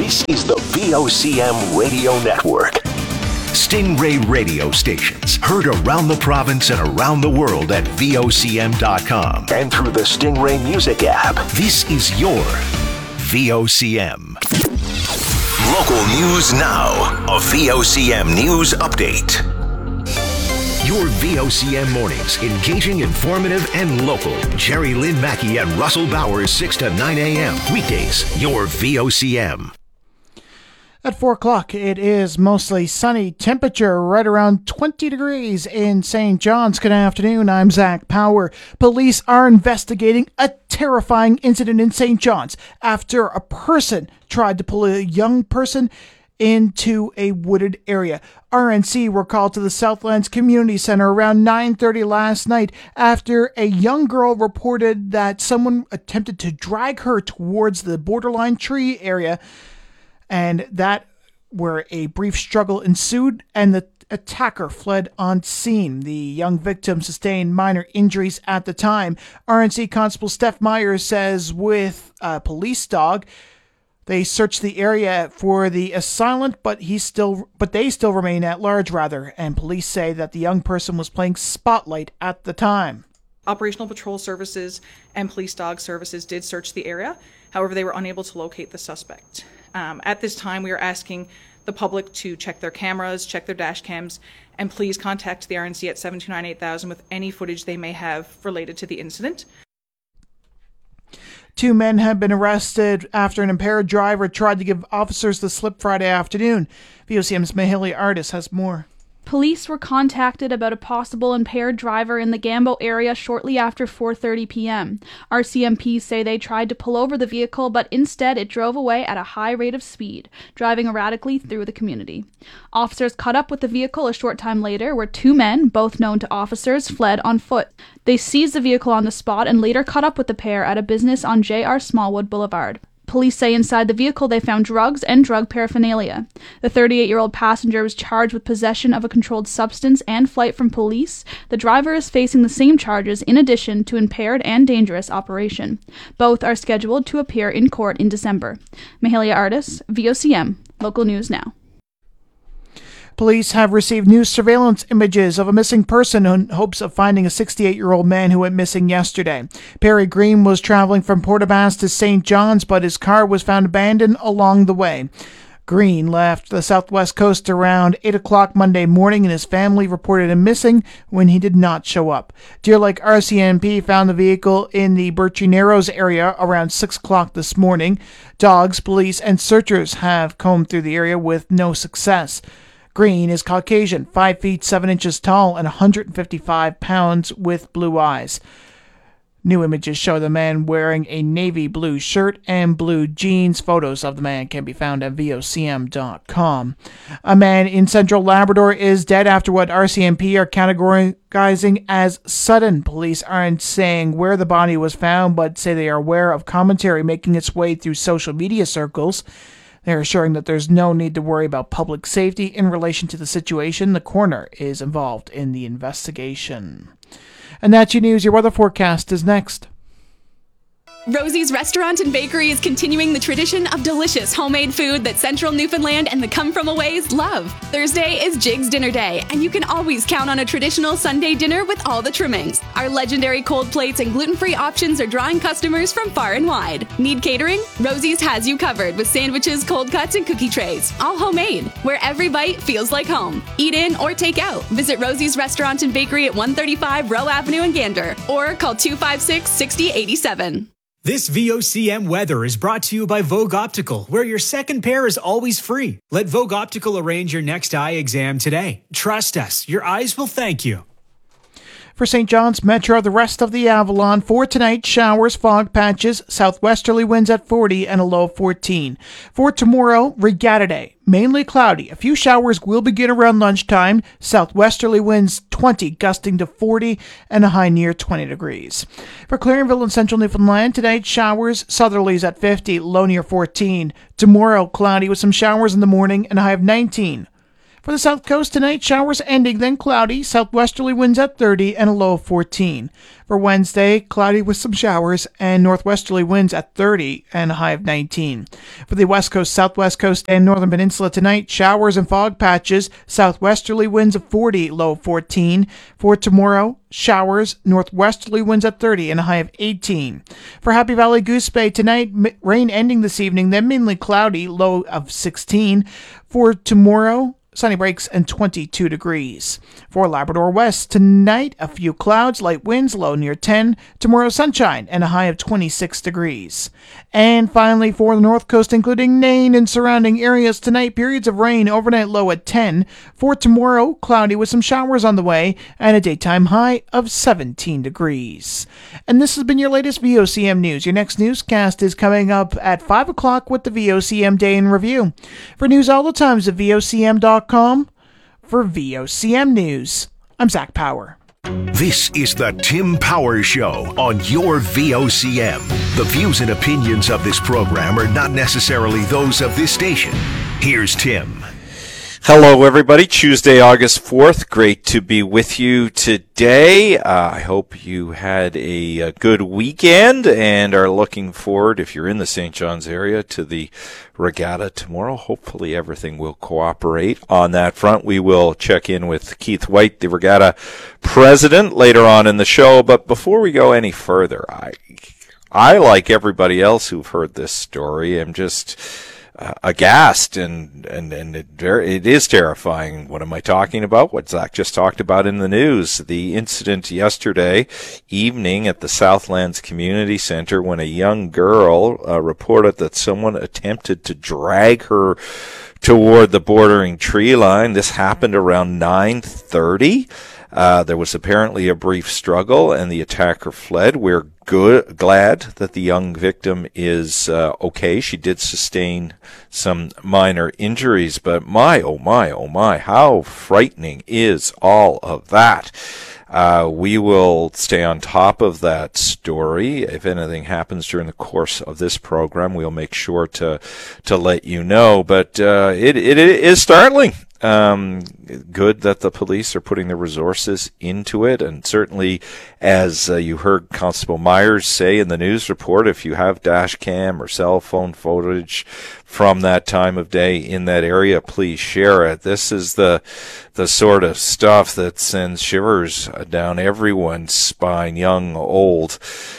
This is the VOCM Radio Network. Stingray radio stations heard around the province and around the world at VOCM.com and through the Stingray Music app. This is your VOCM. Local news now. A VOCM news update. Your VOCM mornings, engaging, informative, and local. Jerry Lynn Mackey and Russell Bowers, 6 to 9 a.m. Weekdays, your VOCM. At 4 o'clock, it is mostly sunny. Temperature right around 20 degrees in St. John's. Good afternoon. I'm Zach Power. Police are investigating a terrifying incident in St. John's after a person tried to pull a young person into a wooded area. RNC were called to the Southlands Community Center around 9:30 last night after a young girl reported that someone attempted to drag her towards the borderline tree area, and that where a brief struggle ensued and the attacker fled on scene. The young victim sustained minor injuries at the time. RNC Constable Steph Myers says with a police dog, they searched the area for the assailant, but they still remain at large, and police say that the young person was playing Spotlight at the time. Operational Patrol Services and Police Dog Services did search the area. However, they were unable to locate the suspect. At this time, we are asking the public to check their cameras, check their dash cams, and please contact the RNC at 729-8000 with any footage they may have related to the incident. 2 men have been arrested after an impaired driver tried to give officers the slip Friday afternoon. VOCM's Mahalia Artis has more. Police were contacted about a possible impaired driver in the Gambo area shortly after 4:30 p.m. RCMP say they tried to pull over the vehicle, but instead it drove away at a high rate of speed, driving erratically through the community. Officers caught up with the vehicle a short time later, where 2 men, both known to officers, fled on foot. They seized the vehicle on the spot and later caught up with the pair at a business on J.R. Smallwood Boulevard. Police say inside the vehicle they found drugs and drug paraphernalia. The 38-year-old passenger was charged with possession of a controlled substance and flight from police. The driver is facing the same charges in addition to impaired and dangerous operation. Both are scheduled to appear in court in December. Mahalia Artis, VOCM, Local News Now. Police have received new surveillance images of a missing person in hopes of finding a 68-year-old man who went missing yesterday. Perry Green was traveling from Port-aux-Basques to St. John's, but his car was found abandoned along the way. Green left the southwest coast around 8 o'clock Monday morning, and his family reported him missing when he did not show up. Deer Lake RCMP found the vehicle in the Birchy Narrows area around 6 o'clock this morning. Dogs, police, and searchers have combed through the area with no success. Green is Caucasian, 5 feet 7 inches tall and 155 pounds with blue eyes. New images show the man wearing a navy blue shirt and blue jeans. Photos of the man can be found at VOCM.com. A man in central Labrador is dead after what RCMP are categorizing as sudden. Police aren't saying where the body was found, but say they are aware of commentary making its way through social media circles. They're assuring that there's no need to worry about public safety in relation to the situation. The coroner is involved in the investigation. And that's your news. Your weather forecast is next. Rosie's Restaurant and Bakery is continuing the tradition of delicious homemade food that Central Newfoundland and the come-from-aways love. Thursday is Jig's Dinner Day, and you can always count on a traditional Sunday dinner with all the trimmings. Our legendary cold plates and gluten-free options are drawing customers from far and wide. Need catering? Rosie's has you covered with sandwiches, cold cuts, and cookie trays, all homemade, where every bite feels like home. Eat in or take out. Visit Rosie's Restaurant and Bakery at 135 Rowe Avenue in Gander, or call 256-6087. This VOCM weather is brought to you by Vogue Optical, where your second pair is always free. Let Vogue Optical arrange your next eye exam today. Trust us, your eyes will thank you. For St. John's Metro, the rest of the Avalon, for tonight, showers, fog patches, southwesterly winds at 40 and a low of 14. For tomorrow, Regatta Day, mainly cloudy. A few showers will begin around lunchtime, southwesterly winds 20, gusting to 40 and a high near 20 degrees. For Clarenville and Central Newfoundland, tonight, showers, southerlies at 50, low near 14. Tomorrow, cloudy with some showers in the morning and a high of 19. For the south coast tonight, showers ending, then cloudy, southwesterly winds at 30 and a low of 14. For Wednesday, cloudy with some showers and northwesterly winds at 30 and a high of 19. For the west coast, southwest coast, and northern peninsula tonight, showers and fog patches, southwesterly winds of 40, low of 14. For tomorrow, showers, northwesterly winds at 30 and a high of 18. For Happy Valley Goose Bay tonight, rain ending this evening, then mainly cloudy, low of 16. For tomorrow, sunny breaks and 22 degrees. For Labrador West, tonight, a few clouds, light winds, low near 10. Tomorrow, sunshine and a high of 26 degrees. And finally, for the North Coast, including Nain and surrounding areas, tonight, periods of rain, overnight low at 10. For tomorrow, cloudy with some showers on the way and a daytime high of 17 degrees. And this has been your latest VOCM news. Your next newscast is coming up at 5 o'clock with the VOCM Day in Review. For news all the times at VOCM.com. For VOCM News, I'm Zach Power. This is the Tim Power Show on your VOCM. The views and opinions of this program are not necessarily those of this station. Here's Tim. Hello, everybody. Tuesday, August 4th. Great to be with you today. I hope you had a good weekend and are looking forward, if you're in the St. John's area, to the regatta tomorrow. Hopefully everything will cooperate on that front. We will check in with Keith White, the regatta president, later on in the show. But before we go any further, I like everybody else who've heard this story, am just aghast, and it is terrifying. What am I talking about? What Zach just talked about in the news. The incident yesterday evening at the Southlands Community Center when a young girl reported that someone attempted to drag her toward the bordering tree line. This happened around 9:30. There was apparently a brief struggle, and the attacker fled. We're glad that the young victim is okay. She did sustain some minor injuries, but my, oh my, how frightening is all of that? We will stay on top of that story. If anything happens during the course of this program, we'll make sure to let you know. But it is startling. Good that the police are putting the resources into it, and certainly, as you heard Constable Myers say in the news report, if you have dash cam or cell phone footage from that time of day in that area, please share it. This is the sort of stuff that sends shivers down everyone's spine, young, old,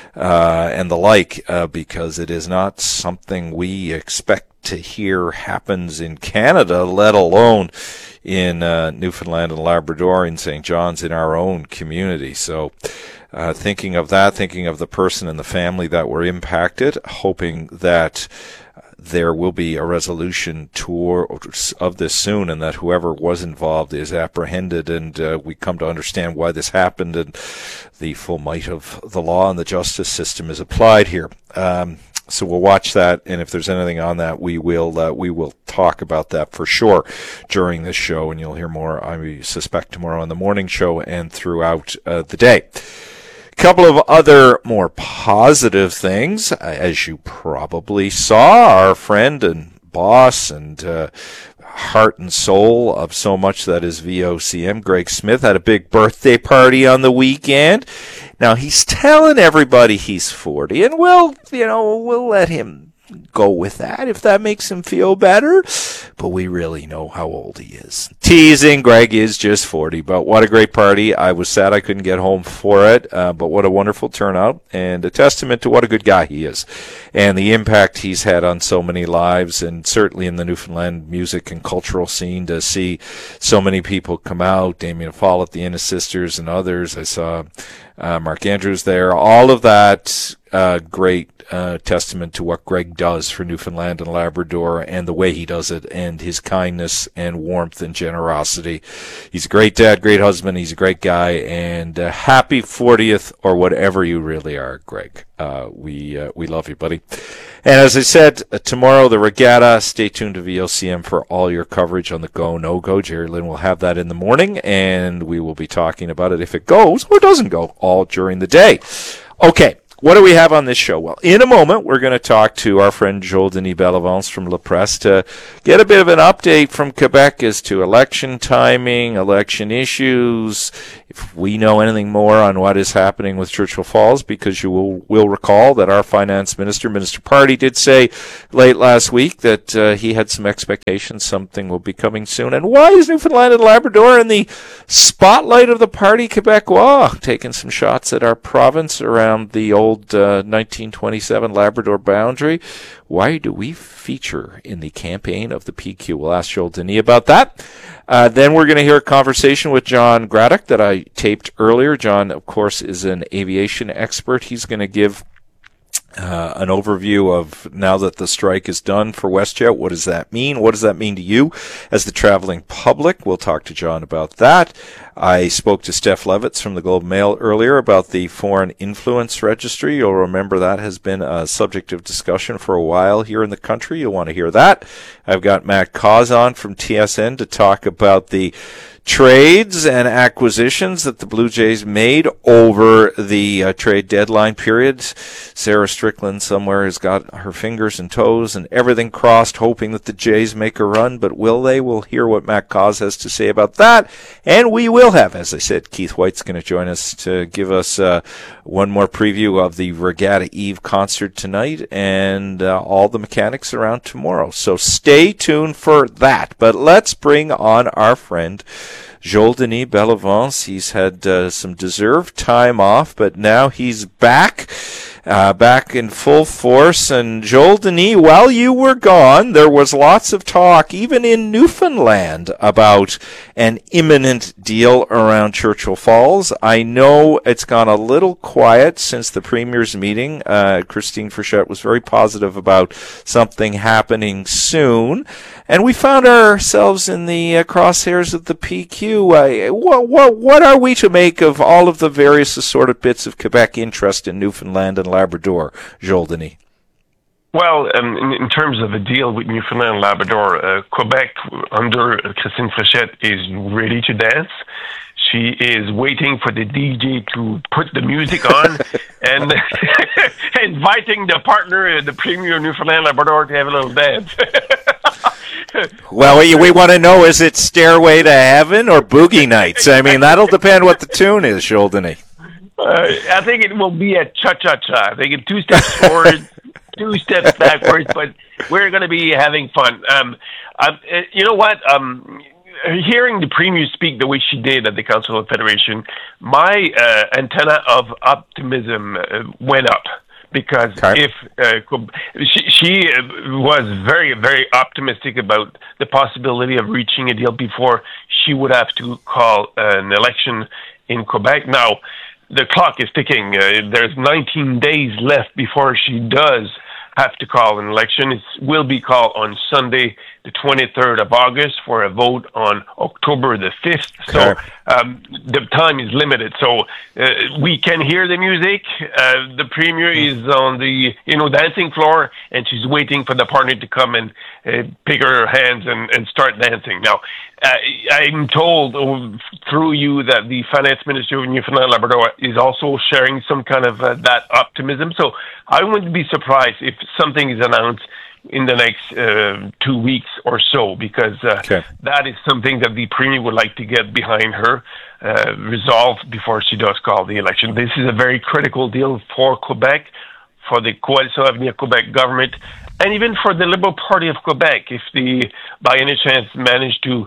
and the like, because it is not something we expect to hear happens in Canada, let alone in Newfoundland and Labrador, in St. John's, in our own community. So thinking of that, thinking of the person and the family that were impacted, hoping that there will be a resolution of this soon, and that whoever was involved is apprehended, and we come to understand why this happened, and the full might of the law and the justice system is applied here. So we'll watch that, and if there's anything on that, we will talk about that for sure during this show, and you'll hear more, I suspect, tomorrow on the morning show and throughout the day. A couple of other more positive things. As you probably saw, our friend and boss and heart and soul of so much that is VOCM, Greg Smith, had a big birthday party on the weekend. Now, he's telling everybody he's 40, and we'll let him go with that if that makes him feel better, but we really know how old he is. Teasing, Greg is just 40, but what a great party. I was sad I couldn't get home for it, but what a wonderful turnout, and a testament to what a good guy he is, and the impact he's had on so many lives, and certainly in the Newfoundland music and cultural scene, to see so many people come out, Damien Follett, the Innes Sisters, and others. I saw Mark Andrews there. All of that great testament to what Greg does for Newfoundland and Labrador, and the way he does it, and his kindness and warmth and generosity. He's a great dad, great husband. He's a great guy, and happy 40th, or whatever you really are, Greg. We love you, buddy. And as I said, tomorrow, the regatta. Stay tuned to VOCM for all your coverage on the go, no-go. Jerry Lynn will have that in the morning, and we will be talking about it if it goes or doesn't go all during the day. Okay. What do we have on this show? Well, in a moment, we're going to talk to our friend Joel Denis Bellavance from La Presse to get a bit of an update from Quebec as to election timing, election issues, if we know anything more on what is happening with Churchill Falls, because you will recall that our finance minister, Minister Party, did say late last week that he had some expectations something will be coming soon. And why is Newfoundland and Labrador in the spotlight of the Parti Québécois, taking some shots at our province around the old 1927 Labrador boundary? Why do we feature in the campaign of the PQ? We'll ask Joel Denis about that. Then we're going to hear a conversation with John Graddock that I taped earlier. John, of course, is an aviation expert. He's going to give an overview of, now that the strike is done for WestJet, what does that mean? What does that mean to you as the traveling public? We'll talk to John about that. I spoke to Steph Levitz from the Globe and Mail earlier about the Foreign Influence Registry. You'll remember that has been a subject of discussion for a while here in the country. You'll want to hear that. I've got Matt Cause on from TSN to talk about the trades and acquisitions that the Blue Jays made over the trade deadline period. Sarah Strickland somewhere has got her fingers and toes and everything crossed, hoping that the Jays make a run, but will they? We'll hear what Matt Cause has to say about that. And we will have, as I said, Keith White's going to join us to give us one more preview of the Regatta Eve concert tonight and all the mechanics around tomorrow. So stay tuned for that. But let's bring on our friend Joel Denis Bellavance. He's had some deserved time off, but now he's back in full force. And Joel Denis, while you were gone, there was lots of talk, even in Newfoundland, about an imminent deal around Churchill Falls. I know it's gone a little quiet since the Premier's meeting. Christine Frechette was very positive about something happening soon. And we found ourselves in the crosshairs of the PQ. What are we to make of all of the various assorted bits of Quebec interest in Newfoundland and Labrador, Joel Denis? Well, in terms of a deal with Newfoundland and Labrador, Quebec, under Christine Frechette, is ready to dance. She is waiting for the DJ to put the music on and inviting the partner, the Premier of Newfoundland and Labrador, to have a little dance. Well, we want to know, is it Stairway to Heaven or Boogie Nights? I mean, that'll depend what the tune is, Joel Denis. I think it will be a cha-cha-cha. I think it's 2 steps forward, 2 steps backwards, but we're going to be having fun. You know what? Hearing the Premier speak the way she did at the Council of Federation, my antenna of optimism went up. Because if she was very, very optimistic about the possibility of reaching a deal before she would have to call an election in Quebec. Now, the clock is ticking. There's 19 days left before she does have to call an election. It will be called on Sunday, the 23rd of August, for a vote on October the 5th. So the time is limited. So we can hear the music. The Premier is on the dancing floor, and she's waiting for the partner to come and pick her hands and start dancing. Now, I'm told through you that the finance minister of Newfoundland and Labrador is also sharing some kind of that optimism. So I wouldn't be surprised if something is announced in the next 2 weeks or so, because that is something that the Premier would like to get behind her, resolved before she does call the election. This is a very critical deal for Quebec, for the Coalition Avenir Quebec government, and even for the Liberal Party of Quebec, if they, by any chance, manage to,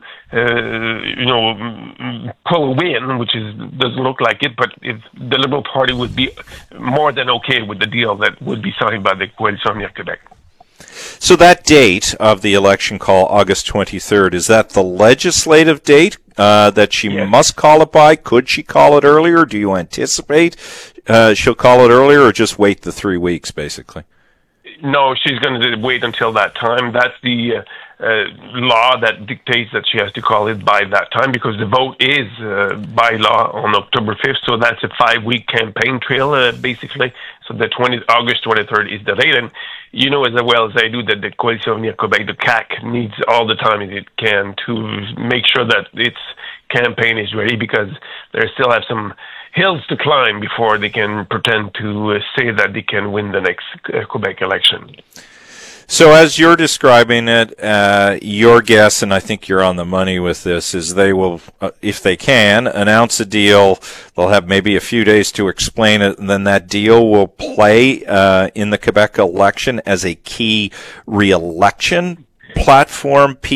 pull a win, which doesn't look like it, but if the Liberal Party would be more than okay with the deal that would be signed by the Coalition Avenir Quebec. So that date of the election call, August 23rd, is that the legislative date that she must call it by? Could she call it earlier? Do you anticipate she'll call it earlier, or just wait the 3 weeks, basically? No, she's going to wait until that time. That's the law that dictates that she has to call it by that time, because the vote is by law on October 5th. So that's a 5-week campaign trail, basically. So the August 23rd is the date. And you know as well as I do that the Coalition Avenir Quebec, the CAQ, needs all the time it can to make sure that its campaign is ready, because they still have some hills to climb before they can pretend to say that they can win the next Quebec election. So as you're describing it, your guess, and I think you're on the money with this, is they will, if they can, announce a deal. They'll have maybe a few days to explain it, and then that deal will play in the Quebec election as a key re-election platform